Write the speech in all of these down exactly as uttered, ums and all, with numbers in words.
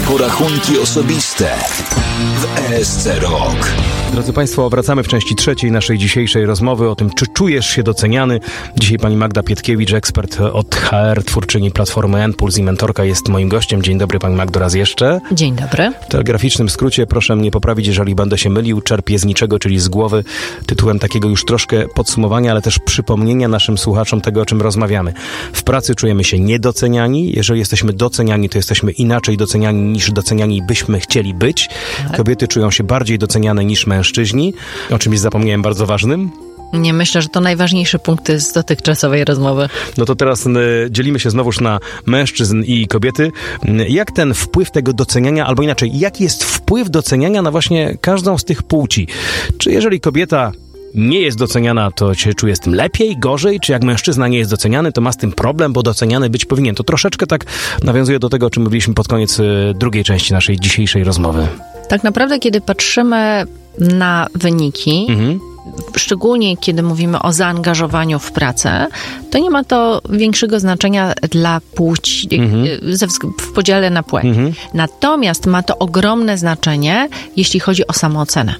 porachunki osobiste w E S C Rok. Drodzy Państwo, wracamy w części trzeciej naszej dzisiejszej rozmowy o tym, czy czujesz się doceniany. Dzisiaj pani Magda Pietkiewicz, ekspert od H R, twórczyni Platformy N-Puls i mentorka, jest moim gościem. Dzień dobry pani Magdo raz jeszcze. Dzień dobry. W telegraficznym skrócie, proszę mnie poprawić, jeżeli będę się mylił, czerpię z niczego, czyli z głowy, tytułem takiego już troszkę podsumowania, ale też przypomnienia naszym słuchaczom tego, o czym rozmawiamy. W pracy czujemy się niedoceniani. Jeżeli jesteśmy doceniani, to jesteśmy inaczej doceniani niż doceniani byśmy chcieli być. Tak. Kobiety czują się bardziej doceniane niż mężczyźni. Mężczyźni, o czymś zapomniałem bardzo ważnym. Nie, myślę, że to najważniejszy punkt z dotychczasowej rozmowy. No to teraz y, dzielimy się znowuż na mężczyzn i kobiety. Jak ten wpływ tego doceniania, albo inaczej, jaki jest wpływ doceniania na właśnie każdą z tych płci? Czy jeżeli kobieta nie jest doceniana, to się czuje z tym lepiej, gorzej? Czy jak mężczyzna nie jest doceniany, to ma z tym problem, bo doceniany być powinien? To troszeczkę tak nawiązuje do tego, o czym mówiliśmy pod koniec y, drugiej części naszej dzisiejszej rozmowy. Tak naprawdę, kiedy patrzymy na wyniki, mhm. szczególnie kiedy mówimy o zaangażowaniu w pracę, to nie ma to większego znaczenia dla płci, mhm. w podziale na płeć. Mhm. Natomiast ma to ogromne znaczenie, jeśli chodzi o samoocenę.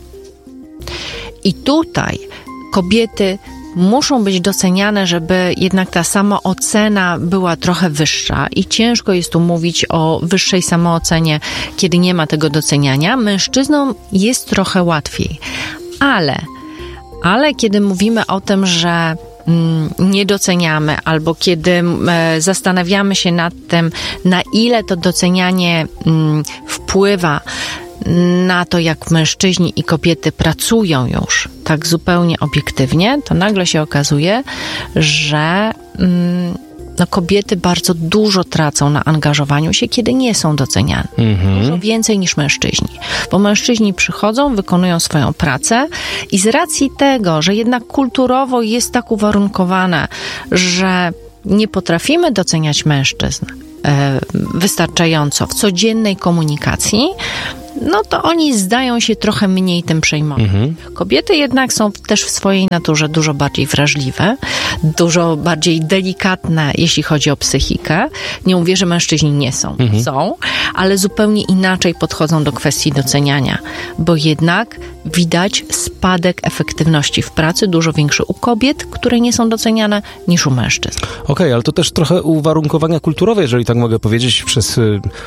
I tutaj kobiety muszą być doceniane, żeby jednak ta samoocena była trochę wyższa i ciężko jest tu mówić o wyższej samoocenie, kiedy nie ma tego doceniania. Mężczyznom jest trochę łatwiej, ale, ale kiedy mówimy o tym, że mm, nie doceniamy albo kiedy e, zastanawiamy się nad tym, na ile to docenianie mm, wpływa na to, jak mężczyźni i kobiety pracują już tak zupełnie obiektywnie, to nagle się okazuje, że mm, no, kobiety bardzo dużo tracą na angażowaniu się, kiedy nie są doceniane. Mhm. Dużo więcej niż mężczyźni. Bo mężczyźni przychodzą, wykonują swoją pracę i z racji tego, że jednak kulturowo jest tak uwarunkowane, że nie potrafimy doceniać mężczyzn e, wystarczająco w codziennej komunikacji, no to oni zdają się trochę mniej tym przejmować. Mhm. Kobiety jednak są też w swojej naturze dużo bardziej wrażliwe, dużo bardziej delikatne, jeśli chodzi o psychikę. Nie mówię, że mężczyźni nie są. Mhm. Są, ale zupełnie inaczej podchodzą do kwestii doceniania, bo jednak widać spadek efektywności w pracy, dużo większy u kobiet, które nie są doceniane, niż u mężczyzn. Okej, okay, ale to też trochę uwarunkowania kulturowe, jeżeli tak mogę powiedzieć, przez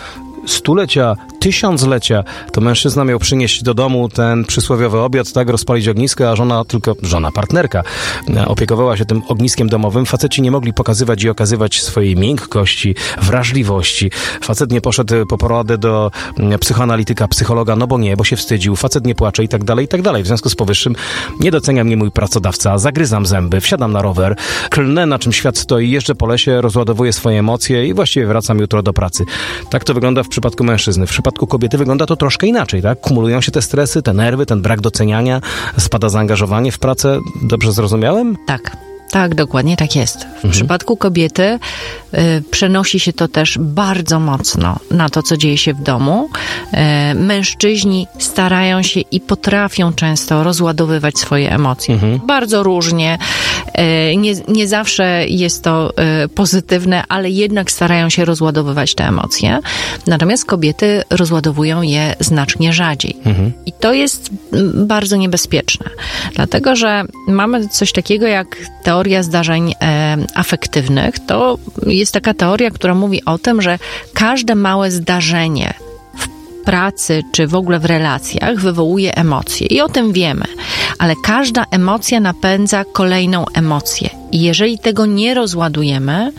stulecia, tysiąclecia, to mężczyzna miał przynieść do domu ten przysłowiowy obiad, tak, rozpalić ognisko, a żona tylko, żona partnerka opiekowała się tym ogniskiem domowym. Faceci nie mogli pokazywać i okazywać swojej miękkości, wrażliwości. Facet nie poszedł po poradę do psychoanalityka, psychologa, no bo nie, bo się wstydził. Facet nie płacze i tak dalej, i tak dalej. W związku z powyższym nie docenia mnie mój pracodawca, zagryzam zęby, wsiadam na rower, klnę, na czym świat stoi, jeżdżę po lesie, rozładowuję swoje emocje i właściwie wracam jutro do pracy. Tak to wygląda w przypadku mężczyzny. W przypadku kobiety wygląda to troszkę inaczej, tak? Kumulują się te stresy, te nerwy, ten brak doceniania, spada zaangażowanie w pracę. Dobrze zrozumiałem? Tak. Tak, dokładnie tak jest. W mhm. przypadku kobiety y, przenosi się to też bardzo mocno na to, co dzieje się w domu. Y, mężczyźni starają się i potrafią często rozładowywać swoje emocje. Mhm. Bardzo różnie. Y, nie, nie zawsze jest to y, pozytywne, ale jednak starają się rozładowywać te emocje. Natomiast kobiety rozładowują je znacznie rzadziej. Mhm. I to jest bardzo niebezpieczne. Dlatego, że mamy coś takiego jak teoria zdarzeń e, afektywnych. To jest taka teoria, która mówi o tym, że każde małe zdarzenie w pracy czy w ogóle w relacjach wywołuje emocje. I o tym wiemy. Ale każda emocja napędza kolejną emocję. I jeżeli tego nie rozładujemy,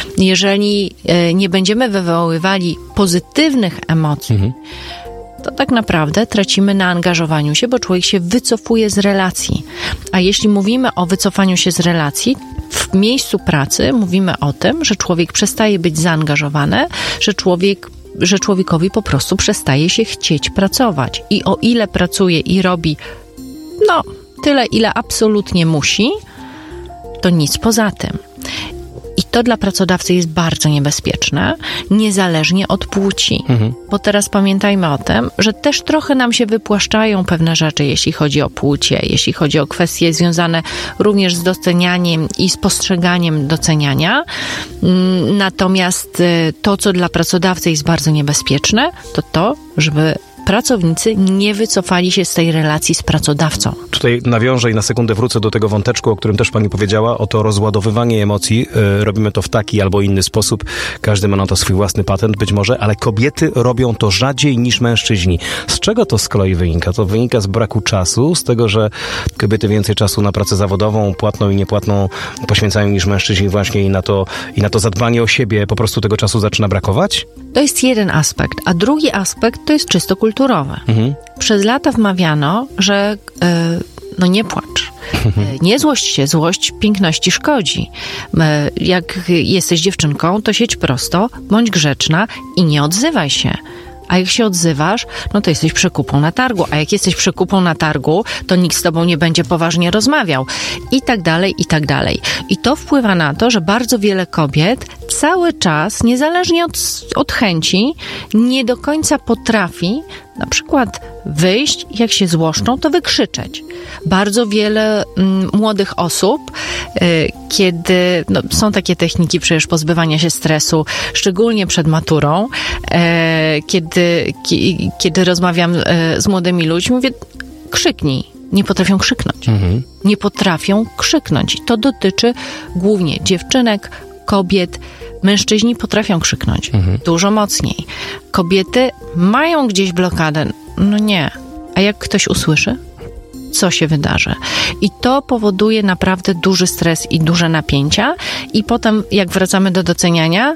jeżeli e, nie będziemy wywoływali pozytywnych emocji, mhm. to tak naprawdę tracimy na angażowaniu się, bo człowiek się wycofuje z relacji. A jeśli mówimy o wycofaniu się z relacji, w miejscu pracy mówimy o tym, że człowiek przestaje być zaangażowany, że człowiek, że człowiekowi po prostu przestaje się chcieć pracować. I o ile pracuje i robi, no, tyle, ile absolutnie musi, to nic poza tym. I to dla pracodawcy jest bardzo niebezpieczne, niezależnie od płci. Mhm. Bo teraz pamiętajmy o tym, że też trochę nam się wypłaszczają pewne rzeczy, jeśli chodzi o płcie, jeśli chodzi o kwestie związane również z docenianiem i z postrzeganiem doceniania. Natomiast to, co dla pracodawcy jest bardzo niebezpieczne, to to, żeby pracownicy nie wycofali się z tej relacji z pracodawcą. Tutaj nawiążę i na sekundę wrócę do tego wąteczku, o którym też pani powiedziała, o to rozładowywanie emocji. Yy, robimy to w taki albo inny sposób. Każdy ma na to swój własny patent być może, ale kobiety robią to rzadziej niż mężczyźni. Z czego to z kolei wynika? To wynika z braku czasu, z tego, że kobiety więcej czasu na pracę zawodową, płatną i niepłatną poświęcają niż mężczyźni właśnie i na to, i na to zadbanie o siebie. Po prostu tego czasu zaczyna brakować? To jest jeden aspekt, a drugi aspekt to jest czysto kulturowy. Mhm. Przez lata wmawiano, że yy, no nie płacz, mhm. nie złość się, złość piękności szkodzi. Yy, jak jesteś dziewczynką, to siedź prosto, bądź grzeczna i nie odzywaj się. A jak się odzywasz, no to jesteś przekupą na targu. A jak jesteś przekupą na targu, to nikt z tobą nie będzie poważnie rozmawiał. I tak dalej, i tak dalej. I to wpływa na to, że bardzo wiele kobiet cały czas, niezależnie od, od chęci, nie do końca potrafi na przykład wyjść, jak się złoszczą, to wykrzyczeć. Bardzo wiele mm, młodych osób, y, kiedy no, są takie techniki przecież pozbywania się stresu, szczególnie przed maturą, y, kiedy, ki, kiedy rozmawiam y, z młodymi ludźmi, mówię, krzyknij. Nie potrafią krzyknąć. Mhm. Nie potrafią krzyknąć. I to dotyczy głównie dziewczynek, kobiet. Mężczyźni potrafią krzyknąć mhm. dużo mocniej. Kobiety mają gdzieś blokadę. No nie. A jak ktoś usłyszy? Co się wydarzy? I to powoduje naprawdę duży stres i duże napięcia. I potem, jak wracamy do doceniania,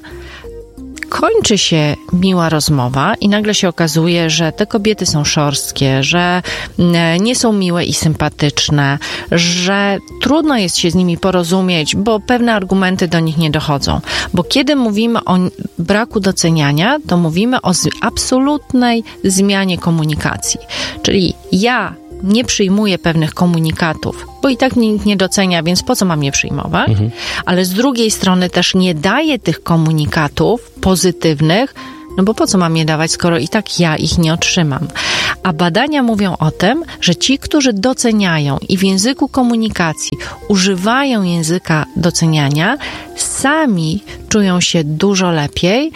kończy się miła rozmowa i nagle się okazuje, że te kobiety są szorstkie, że nie są miłe i sympatyczne, że trudno jest się z nimi porozumieć, bo pewne argumenty do nich nie dochodzą. Bo kiedy mówimy o braku doceniania, to mówimy o absolutnej zmianie komunikacji. Czyli ja nie przyjmuję pewnych komunikatów, bo i tak mnie nikt nie docenia, więc po co mam je przyjmować? Mhm. Ale z drugiej strony też nie daję tych komunikatów pozytywnych, no bo po co mam je dawać, skoro i tak ja ich nie otrzymam. A badania mówią o tym, że ci, którzy doceniają i w języku komunikacji używają języka doceniania, sami czują się dużo lepiej,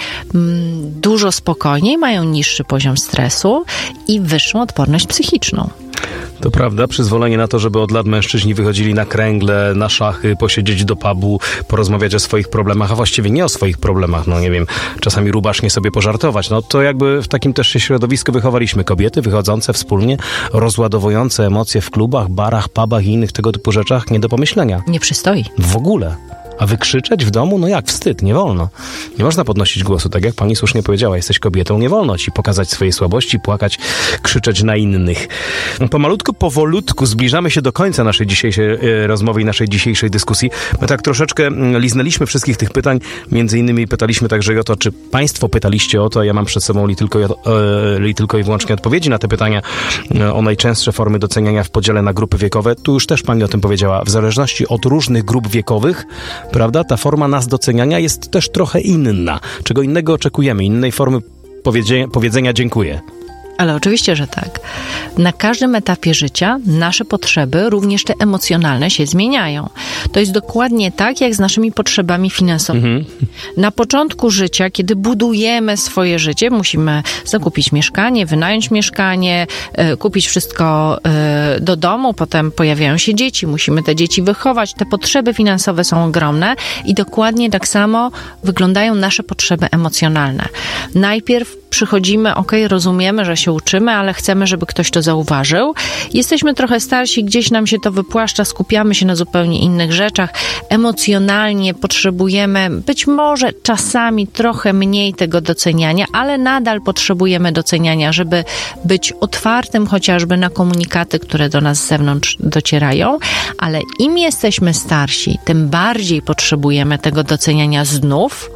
dużo spokojniej, mają niższy poziom stresu i wyższą odporność psychiczną. To prawda, przyzwolenie na to, żeby od lat mężczyźni wychodzili na kręgle, na szachy, posiedzieć do pubu, porozmawiać o swoich problemach, a właściwie nie o swoich problemach, no nie wiem, czasami rubasznie sobie pożartować. No to jakby w takim też się środowisku wychowaliśmy. Kobiety wychodzące wspólnie, rozładowujące emocje w klubach, barach, pubach i innych tego typu rzeczach, nie do pomyślenia. Nie przystoi. W ogóle. A wykrzyczeć w domu? No jak? Wstyd, nie wolno. Nie można podnosić głosu, tak jak pani słusznie powiedziała. Jesteś kobietą, nie wolno ci pokazać swojej słabości, płakać, krzyczeć na innych. Pomalutku, powolutku zbliżamy się do końca naszej dzisiejszej e, rozmowy i naszej dzisiejszej dyskusji. My tak troszeczkę liznęliśmy wszystkich tych pytań, między innymi pytaliśmy także o to, czy państwo pytaliście o to, ja mam przed sobą li tylko, e, li tylko i wyłącznie odpowiedzi na te pytania e, o najczęstsze formy doceniania w podziale na grupy wiekowe. Tu już też pani o tym powiedziała. W zależności od różnych grup wiekowych, prawda, ta forma nas doceniania jest też trochę inna. Czego innego oczekujemy, innej formy powiedzenia, powiedzenia dziękuję. Ale oczywiście, że tak. Na każdym etapie życia nasze potrzeby, również te emocjonalne, się zmieniają. To jest dokładnie tak, jak z naszymi potrzebami finansowymi. Mhm. Na początku życia, kiedy budujemy swoje życie, musimy zakupić mieszkanie, wynająć mieszkanie, y, kupić wszystko y, do domu, potem pojawiają się dzieci, musimy te dzieci wychować. Te potrzeby finansowe są ogromne i dokładnie tak samo wyglądają nasze potrzeby emocjonalne. Najpierw przychodzimy, ok, rozumiemy, że się uczymy, ale chcemy, żeby ktoś to zauważył. Jesteśmy trochę starsi, gdzieś nam się to wypłaszcza, skupiamy się na zupełnie innych rzeczach. Emocjonalnie potrzebujemy być może czasami trochę mniej tego doceniania, ale nadal potrzebujemy doceniania, żeby być otwartym chociażby na komunikaty, które do nas z zewnątrz docierają, ale im jesteśmy starsi, tym bardziej potrzebujemy tego doceniania znów,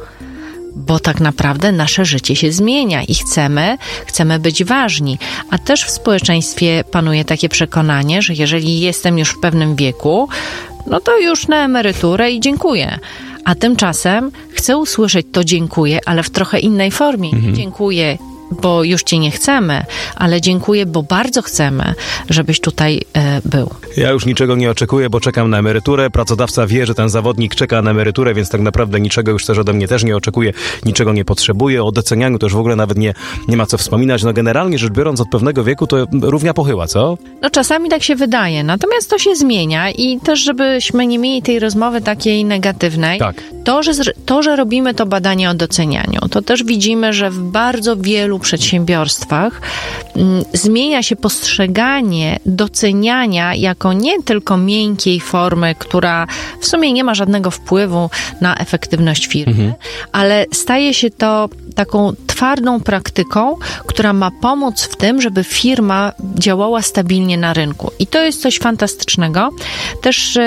bo tak naprawdę nasze życie się zmienia i chcemy, chcemy być ważni. A też w społeczeństwie panuje takie przekonanie, że jeżeli jestem już w pewnym wieku, no to już na emeryturę i dziękuję. A tymczasem chcę usłyszeć to dziękuję, ale w trochę innej formie. Mhm. Dziękuję, bo już cię nie chcemy, ale dziękuję, bo bardzo chcemy, żebyś tutaj e, był. Ja już niczego nie oczekuję, bo czekam na emeryturę. Pracodawca wie, że ten zawodnik czeka na emeryturę, więc tak naprawdę niczego już też ode mnie też nie oczekuje, niczego nie potrzebuje. O docenianiu to już w ogóle nawet nie, nie ma co wspominać. No generalnie rzecz biorąc, od pewnego wieku to równia pochyła, co? No czasami tak się wydaje, natomiast to się zmienia i też, żebyśmy nie mieli tej rozmowy takiej negatywnej, tak. to, że, to, że robimy to badanie o docenianiu, to też widzimy, że w bardzo wielu przedsiębiorstwach mm, zmienia się postrzeganie doceniania jako nie tylko miękkiej formy, która w sumie nie ma żadnego wpływu na efektywność firmy, mhm. ale staje się to taką twardą praktyką, która ma pomóc w tym, żeby firma działała stabilnie na rynku. I to jest coś fantastycznego. Też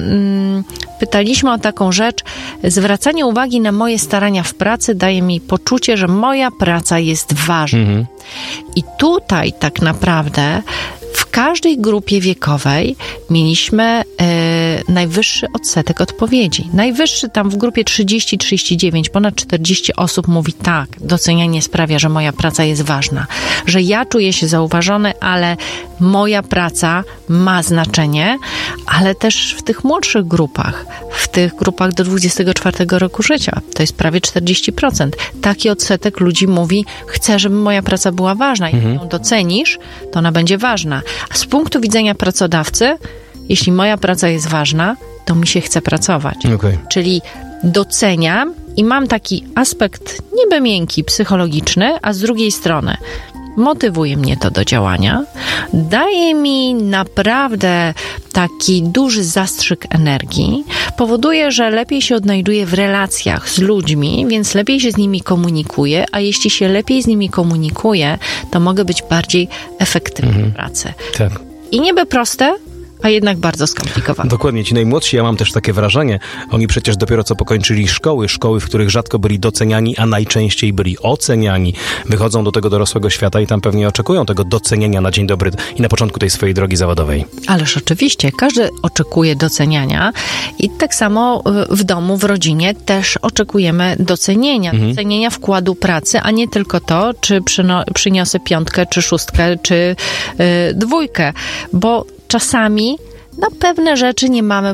mm, pytaliśmy o taką rzecz. Zwracanie uwagi na moje starania w pracy daje mi poczucie, że moja praca jest ważna. Mhm. I tutaj tak naprawdę w każdej grupie wiekowej mieliśmy e, najwyższy odsetek odpowiedzi. Najwyższy tam w grupie trzydzieści trzydzieści dziewięć, ponad czterdzieści osób mówi tak, docenianie sprawia, że moja praca jest ważna, że ja czuję się zauważony, ale moja praca ma znaczenie, ale też w tych młodszych grupach, w tych grupach do dwudziestego czwartego roku życia, to jest prawie czterdzieści procent. Taki odsetek ludzi mówi, chcę, żeby moja praca była ważna. Jak mhm. ją docenisz, to ona będzie ważna. A z punktu widzenia pracodawcy, jeśli moja praca jest ważna, to mi się chce pracować. Okay. Czyli doceniam i mam taki aspekt niby miękki, psychologiczny, a z drugiej strony motywuje mnie to do działania, daje mi naprawdę taki duży zastrzyk energii, powoduje, że lepiej się odnajduję w relacjach z ludźmi, więc lepiej się z nimi komunikuję, a jeśli się lepiej z nimi komunikuję, to mogę być bardziej efektywna mhm. w pracy. Tak. I niby proste, a jednak bardzo skomplikowane. Dokładnie, ci najmłodsi, ja mam też takie wrażenie, oni przecież dopiero co pokończyli szkoły, szkoły, w których rzadko byli doceniani, a najczęściej byli oceniani. Wychodzą do tego dorosłego świata i tam pewnie oczekują tego docenienia na dzień dobry i na początku tej swojej drogi zawodowej. Ależ oczywiście, każdy oczekuje doceniania i tak samo w domu, w rodzinie też oczekujemy docenienia, mhm. docenienia wkładu pracy, a nie tylko to, czy przyno- przyniosę piątkę, czy szóstkę, czy yy, dwójkę, bo czasami na pewne rzeczy nie mamy